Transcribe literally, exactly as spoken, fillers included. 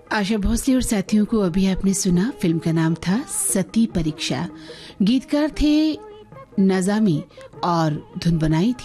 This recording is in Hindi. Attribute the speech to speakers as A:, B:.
A: आशा भोसले और साथियों को अभी आपने सुना। फिल्म का नाम था सती परीक्षा। गीतकार थे नजामी और धुन बनाई थी